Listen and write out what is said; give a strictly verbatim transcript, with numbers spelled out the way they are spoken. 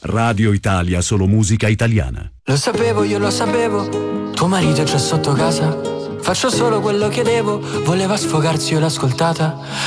Radio Italia, solo musica italiana. Lo sapevo, io lo sapevo, tuo marito c'è sotto casa. Faccio solo quello che devo, voleva sfogarsi, io l'ho ascoltata.